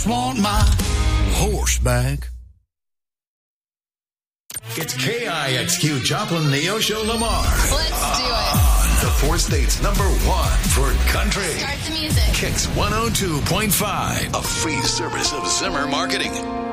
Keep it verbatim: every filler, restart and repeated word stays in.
Want my horse back. It's K I X Q Joplin Neosho Lamar. Let's do it. The four states number one for country. Start the music. Kicks one oh two point five. A free service of Zimmer Marketing.